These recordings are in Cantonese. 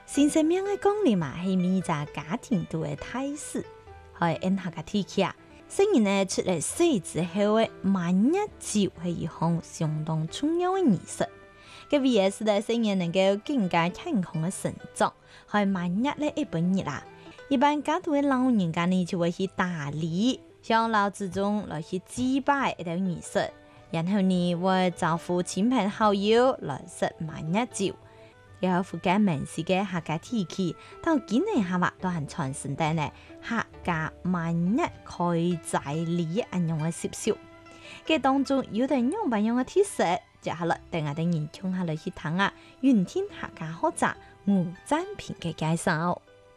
新生命的降临嘛，是每个家庭都会大事，係按下個天氣啊。雖然呢出嚟世之後嘅滿日酒係一項相當重要嘅儀式，佢為嘅是咧新人能夠更加健康嘅成長，係滿日咧一本日啦。一般家庭嘅老人家呢就會去打理，向老祖宗來去祭拜一條儀式，然後呢會招呼親朋好友來食滿日酒。然後附近民事嘅客家地區，到今年下話都係傳承緊呢客家滿日開齋禮咁樣嘅習俗。嘅當中有啲樣板樣嘅特色，接下來等我哋研究下來去聽啊，雲天客家學者吳占平嘅介紹。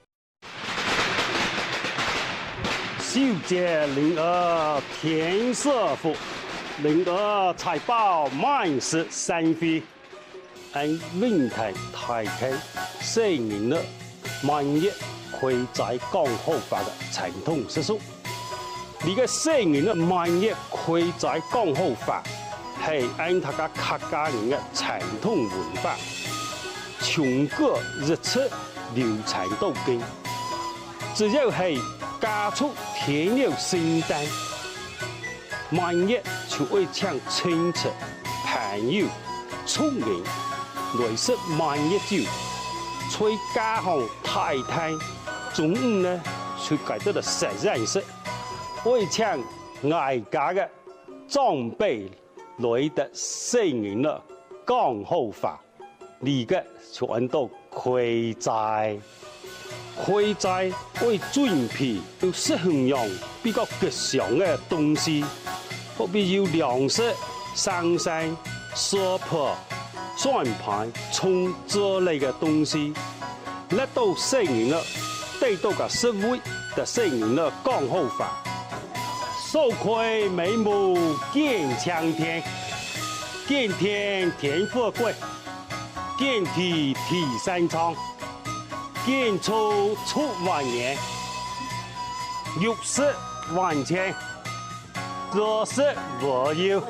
秀節靈兒天色福，靈兒財寶滿是山飛。按雲台大開4年了滿月開齋講好法的傳統習俗。呢個4年了滿月開齋講好法係按大家客家人嘅傳統文化，從古日出流傳到今。只要係家畜添了聖誕，滿月就會請親戚朋友出門。來食滿月酒，吹家鄉太太，中午呢就改到了實驗室，為請外家嘅長輩來的4年了講好法，呢個就按到開齋。開齋為準備有食樣比較吉祥嘅東西，好比有糧食、生菜、蔬菜。蒜盤、蔥這類嘅東西，一到4年了，對到個社會的4年了講好法，手開眉目見青天，見天天富貴，見地地山昌，見出出萬年，玉石萬千，歌石無憂。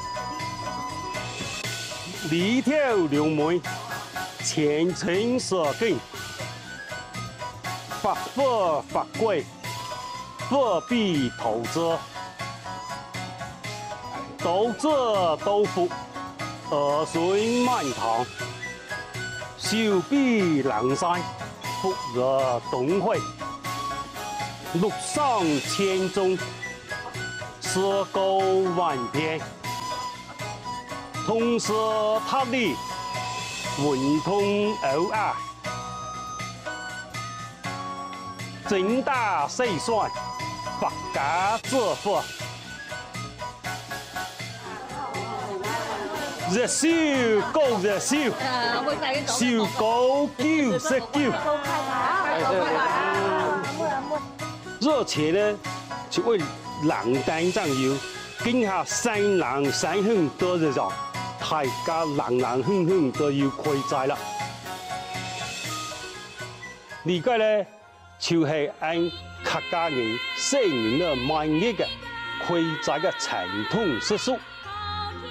里條流梅，前程所敬，發富發貴，富必投資，投資都福，兒孫滿堂，壽比南山，福樂東匯，陸上千宗，色高萬片。通識塔里，文通偶爾，正大細算，百家致富，日燒高日燒，燒高99。熱切呢，就為人單醬油，今下三郎三亨多日咗。大家人人哼哼都要開齋啦，呢個咧就係按客家人4年嘅滿月嘅開齋嘅傳統習俗。